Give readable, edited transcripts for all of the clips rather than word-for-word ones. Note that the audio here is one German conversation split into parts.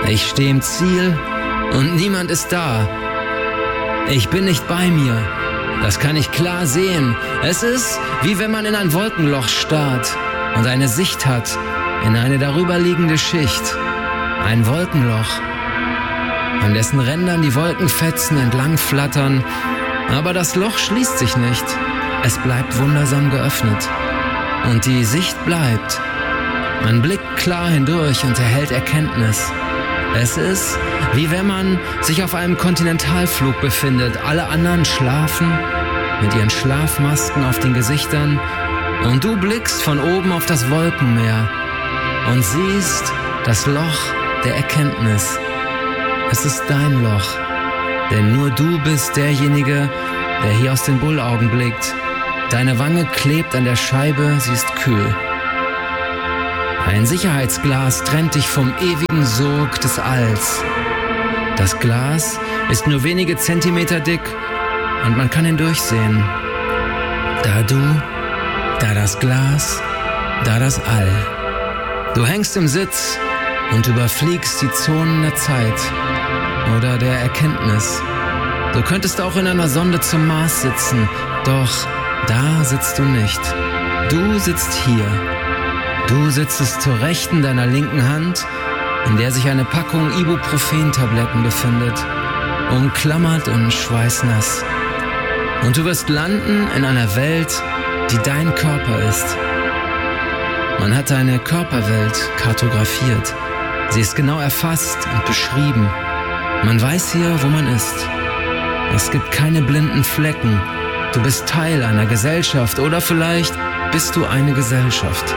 Ich stehe im Ziel und niemand ist da. Ich bin nicht bei mir. Das kann ich klar sehen. Es ist, wie wenn man in ein Wolkenloch starrt und eine Sicht hat in eine darüberliegende Schicht. Ein Wolkenloch, an dessen Rändern die Wolkenfetzen entlang flattern. Aber das Loch schließt sich nicht. Es bleibt wundersam geöffnet. Und die Sicht bleibt. Man blickt klar hindurch und erhält Erkenntnis. Es ist, wie wenn man sich auf einem Kontinentalflug befindet. Alle anderen schlafen mit ihren Schlafmasken auf den Gesichtern und du blickst von oben auf das Wolkenmeer und siehst das Loch der Erkenntnis. Es ist dein Loch, denn nur du bist derjenige, der hier aus den Bullaugen blickt. Deine Wange klebt an der Scheibe, sie ist kühl. Ein Sicherheitsglas trennt dich vom ewigen Sog des Alls. Das Glas ist nur wenige Zentimeter dick und man kann hindurchsehen. Da du, da das Glas, da das All. Du hängst im Sitz und überfliegst die Zonen der Zeit oder der Erkenntnis. Du könntest auch in einer Sonde zum Mars sitzen, doch da sitzt du nicht. Du sitzt hier. Du sitzt zur Rechten deiner linken Hand, in der sich eine Packung Ibuprofen-Tabletten befindet, umklammert und schweißnass. Und du wirst landen in einer Welt, die dein Körper ist. Man hat deine Körperwelt kartografiert. Sie ist genau erfasst und beschrieben. Man weiß hier, wo man ist. Es gibt keine blinden Flecken. Du bist Teil einer Gesellschaft oder vielleicht bist du eine Gesellschaft.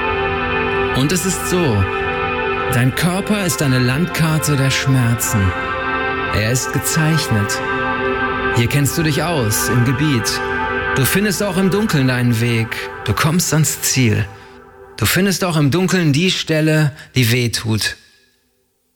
Und es ist so, dein Körper ist eine Landkarte der Schmerzen. Er ist gezeichnet. Hier kennst du dich aus im Gebiet. Du findest auch im Dunkeln deinen Weg. Du kommst ans Ziel. Du findest auch im Dunkeln die Stelle, die weh tut.